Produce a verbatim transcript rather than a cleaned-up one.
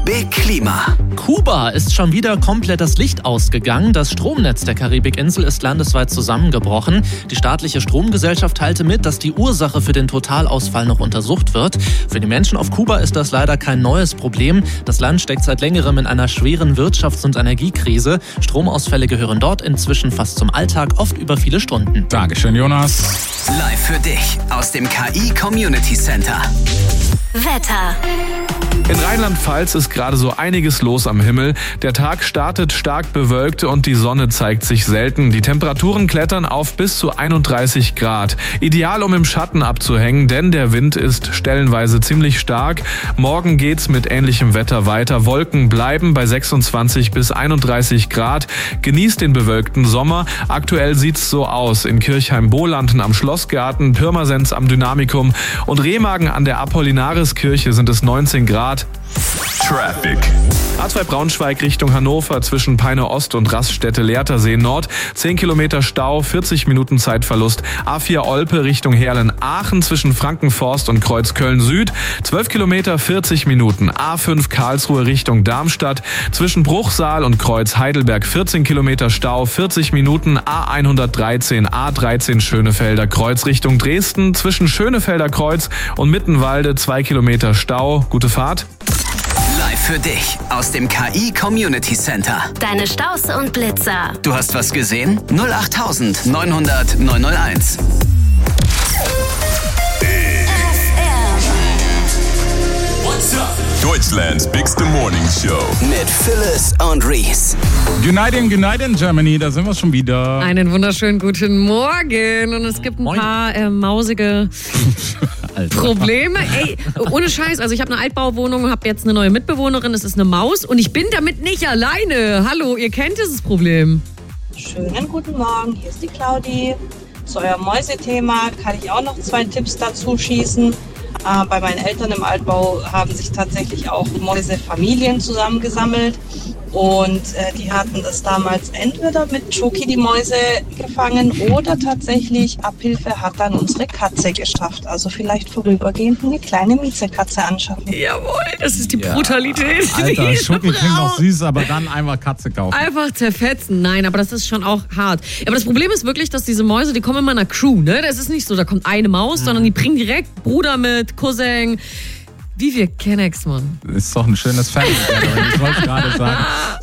Big Klima. Kuba ist schon wieder komplett das Licht ausgegangen. Das Stromnetz der Karibikinsel ist landesweit zusammengebrochen. Die staatliche Stromgesellschaft teilte mit, dass die Ursache für den Totalausfall noch untersucht wird. Für die Menschen auf Kuba ist das leider kein neues Problem. Das Land steckt seit längerem in einer schweren Wirtschafts- und Energiekrise. Stromausfälle gehören dort inzwischen fast zum Alltag, oft über viele Stunden. Dankeschön, Jonas. Live für dich aus dem K I Community Center. Wetter. In Rheinland-Pfalz ist gerade so einiges los am Himmel. Der Tag startet stark bewölkt und die Sonne zeigt sich selten. Die Temperaturen klettern auf bis zu einunddreißig Grad. Ideal, um im Schatten abzuhängen, denn der Wind ist stellenweise ziemlich stark. Morgen geht's mit ähnlichem Wetter weiter. Wolken bleiben bei sechsundzwanzig bis einunddreißig Grad. Genießt den bewölkten Sommer. Aktuell sieht's so aus. In Kirchheim-Bohlanden am Schlossgarten, Pirmasens am Dynamikum und Remagen an der Apollinaris-Kirche sind es neunzehn Grad. Traffic. A zwei Braunschweig Richtung Hannover zwischen Peine Ost und Raststätte Lehrtersee Nord. zehn Kilometer Stau, vierzig Minuten Zeitverlust. A vier Olpe Richtung Herlen-Aachen zwischen Frankenforst und Kreuzköln Süd. zwölf Kilometer, vierzig Minuten. A fünf Karlsruhe Richtung Darmstadt zwischen Bruchsal und Kreuz Heidelberg. vierzehn Kilometer Stau, vierzig Minuten. A hundertdreizehn, A dreizehn Schönefelder Kreuz Richtung Dresden zwischen Schönefelder Kreuz und Mittenwalde. zwei Kilometer Stau. Gute Fahrt. Live für dich aus dem K I Community Center. Deine Staus und Blitzer. Du hast was gesehen? null acht neunhundert neunhunderteins. Deutschlands bigste Morning Show. Mit Phyllis und Reese. United, United Germany, da sind wir schon wieder. Einen wunderschönen guten Morgen. Und es gibt ein Moin. paar äh, mausige Probleme. Ey, ohne Scheiß, also ich habe eine Altbauwohnung und habe jetzt eine neue Mitbewohnerin. Es ist eine Maus und ich bin damit nicht alleine. Hallo, ihr kennt dieses Problem. Schönen guten Morgen, hier ist die Claudi. Zu eurem Mäusethema kann ich auch noch zwei Tipps dazu schießen. Äh, bei meinen Eltern im Altbau haben sich tatsächlich auch Mäusefamilien zusammengesammelt und äh, die hatten das damals entweder mit Schoki die Mäuse gefangen oder tatsächlich Abhilfe hat dann unsere Katze geschafft. Also vielleicht vorübergehend eine kleine Miezekatze anschaffen. Jawohl, das ist die Brutalität. die Alter, ich Schoki klingt noch brauche. süß, aber dann einfach Katze kaufen. Einfach zerfetzen. Nein, aber das ist schon auch hart. Aber das Problem ist wirklich, dass diese Mäuse, die kommen in meiner Crew, ne? Das ist nicht so, da kommt eine Maus, sondern die bringen direkt Bruder mit, Cousin. Wie wir Kennex, Mann. Ist doch ein schönes Family Gathering, ich wollte gerade sagen.